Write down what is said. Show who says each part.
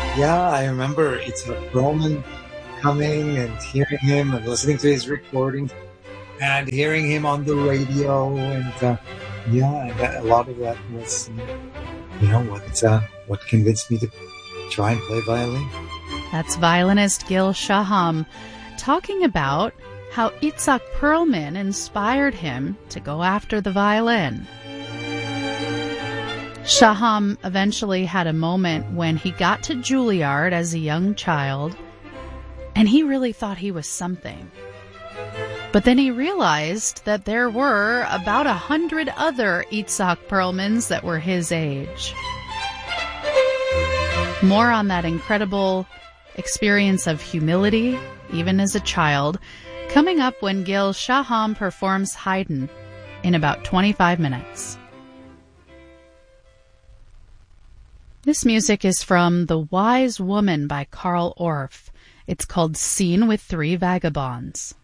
Speaker 1: Yeah, I remember it's a Roman coming and hearing him and listening to his recordings and hearing him on the radio. And yeah, and a lot of that was, what convinced me to try and play violin.
Speaker 2: That's violinist Gil Shaham talking about how Itzhak Perlman inspired him to go after the violin. Shaham eventually had a moment when he got to Juilliard as a young child, and he really thought he was something. But then he realized that there were about 100 other Itzhak Perlmans that were his age. More on that incredible experience of humility, even as a child, coming up when Gil Shaham performs Haydn in about 25 minutes. This music is from The Wise Woman by Carl Orff. It's called Scene with Three Vagabonds.